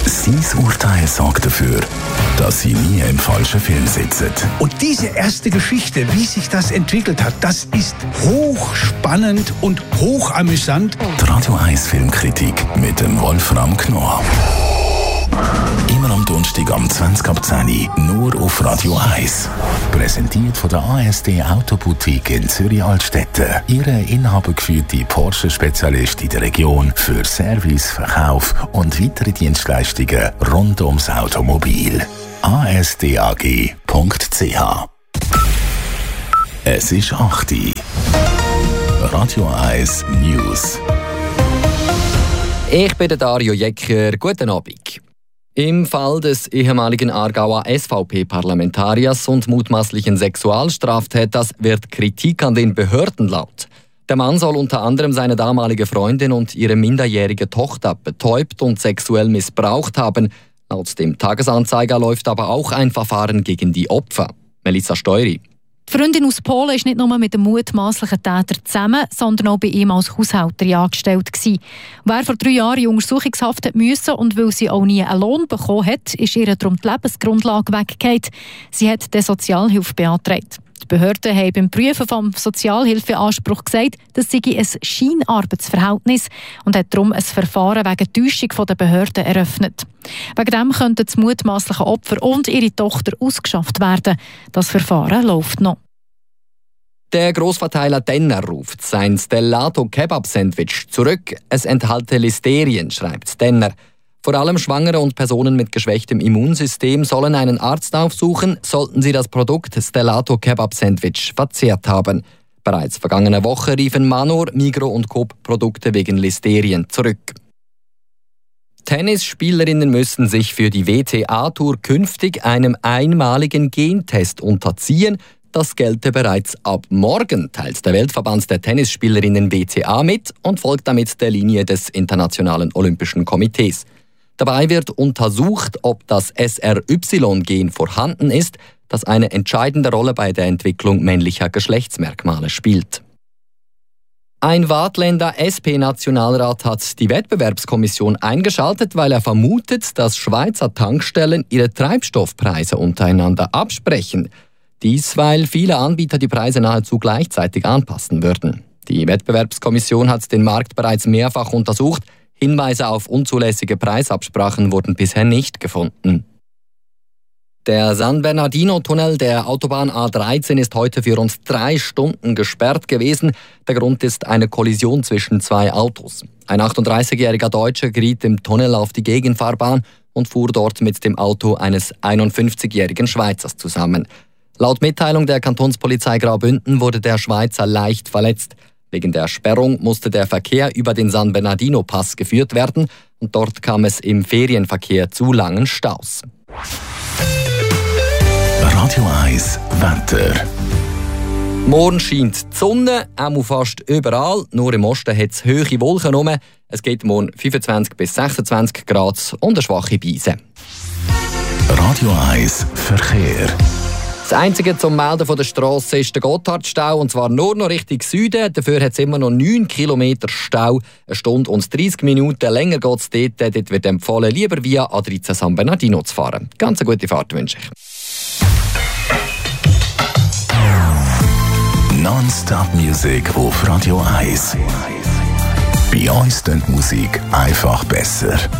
Sein Urteil sorgt dafür, dass Sie nie im falschen Film sitzen. Und diese erste Geschichte, wie sich das entwickelt hat, das ist hochspannend und hochamüsant. Die Radio 1 Filmkritik mit dem Wolfram Knorr. Immer am Donnerstag am 20:10 nur auf Radio 1. Präsentiert von der ASD Autoboutique in Zürich-Altstetten. Ihre inhabergeführte Porsche-Spezialist in der Region für Service, Verkauf und weitere Dienstleistungen rund ums Automobil. asdag.ch. Es ist 8 Uhr. Radio 1 News. Ich bin der Dario Jecker. Guten Abend. Im Fall des ehemaligen Aargauer SVP-Parlamentariers und mutmaßlichen Sexualstraftäters wird Kritik an den Behörden laut. Der Mann soll unter anderem seine damalige Freundin und ihre minderjährige Tochter betäubt und sexuell missbraucht haben. Laut dem Tagesanzeiger läuft aber auch ein Verfahren gegen die Opfer. Melissa Steury. Die Freundin aus Polen war nicht nur mit dem mutmaßlichen Täter zusammen, sondern auch bei ihm als Haushälterin angestellt gewesen. Wer vor 3 Jahren in Untersuchungshaft musste und weil sie auch nie einen Lohn bekommen hat, ist ihr darum die Lebensgrundlage weggegangen. Sie hat die Sozialhilfe beantragt. Die Behörden haben beim Prüfen vom Sozialhilfeanspruch gesagt, das sei ein Scheinarbeitsverhältnis und hat darum ein Verfahren wegen Täuschung der Behörden eröffnet. Wegen dem könnten das mutmaßliche Opfer und ihre Tochter ausgeschafft werden. Das Verfahren läuft noch. Der Grossverteiler Denner ruft sein Stellato Kebab Sandwich zurück. Es enthalte Listerien, schreibt Denner. Vor allem Schwangere und Personen mit geschwächtem Immunsystem sollen einen Arzt aufsuchen, sollten sie das Produkt Stellato Kebab Sandwich verzehrt haben. Bereits vergangene Woche riefen Manor, Migro und Coop Produkte wegen Listerien zurück. Tennisspielerinnen müssen sich für die WTA-Tour künftig einem einmaligen Gentest unterziehen. Das gelte bereits ab morgen, teilt der Weltverband der Tennisspielerinnen WTA mit und folgt damit der Linie des Internationalen Olympischen Komitees. Dabei wird untersucht, ob das SRY-Gen vorhanden ist, das eine entscheidende Rolle bei der Entwicklung männlicher Geschlechtsmerkmale spielt. Ein Waadtländer SP-Nationalrat hat die Wettbewerbskommission eingeschaltet, weil er vermutet, dass Schweizer Tankstellen ihre Treibstoffpreise untereinander absprechen. Dies, weil viele Anbieter die Preise nahezu gleichzeitig anpassen würden. Die Wettbewerbskommission hat den Markt bereits mehrfach untersucht. Hinweise auf unzulässige Preisabsprachen wurden bisher nicht gefunden. Der San Bernardino-Tunnel der Autobahn A13 ist heute für rund 3 Stunden gesperrt gewesen. Der Grund ist eine Kollision zwischen 2 Autos. Ein 38-jähriger Deutscher geriet im Tunnel auf die Gegenfahrbahn und fuhr dort mit dem Auto eines 51-jährigen Schweizers zusammen. Laut Mitteilung der Kantonspolizei Graubünden wurde der Schweizer leicht verletzt. Wegen der Sperrung musste der Verkehr über den San Bernardino-Pass geführt werden und dort kam es im Ferienverkehr zu langen Staus. Radio 1 Wetter. Morgen scheint die Sonne, auch fast überall. Nur im Osten hat es hohe Wolken rum. Es geht morgen 25 bis 26 Grad und eine schwache Brise. Radio 1 Verkehr. Das Einzige zum Melden von der Strasse ist der Gotthardstau, und zwar nur noch Richtung Süden. Dafür hat es immer noch 9 Kilometer Stau. 1 Stunde und 30 Minuten länger geht es dort. Dort wird empfohlen, lieber via A13 San Bernardino zu fahren. Ganz eine gute Fahrt wünsche ich. Non-Stop Music auf Radio 1. Bei uns klingt Musik einfach besser.